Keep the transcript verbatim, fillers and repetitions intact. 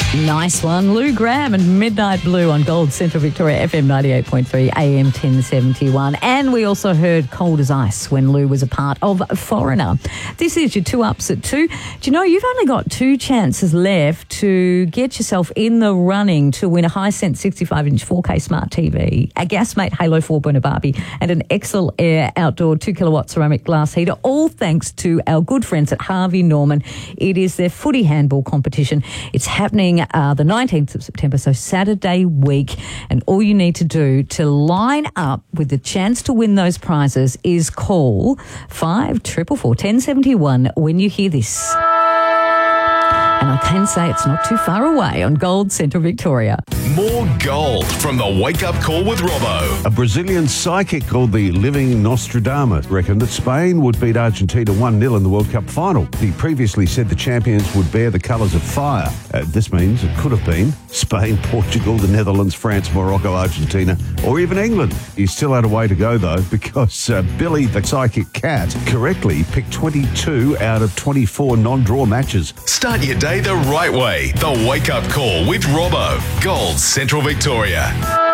Nice one. Lou Graham and Midnight Blue on Gold Central Victoria, F M ninety-eight point three, A M ten seventy-one. And we also heard Cold as Ice when Lou was a part of Foreigner. This is your two ups at two. Do you know you've only got two chances left to get yourself in the running to win a Hisense sixty-five inch four K smart T V, a Gasmate Halo four burner Barbie, and an Excel Air outdoor two kilowatt ceramic glass heater, all thanks to our good friends at Harvey Norman. It is their footy handball competition. It's happening Uh, the nineteenth of September, so Saturday week. And all you need to do to line up with the chance to win those prizes is call five four four, one oh seven one when you hear this. And I can say it's not too far away on Gold Central Victoria. More gold from the Wake Up Call with Robbo. A Brazilian psychic called the Living Nostradamus reckoned that Spain would beat Argentina one nil in the World Cup final. He previously said the champions would bear the colours of fire. Uh, this means it could have been Spain, Portugal, the Netherlands, France, Morocco, Argentina, or even England. He still had a way to go, though, because uh, Billy the Psychic Cat correctly picked twenty-two out of twenty-four non-draw matches. Start your day the right way. The Wake Up Call with Robbo. Gold Central Victoria.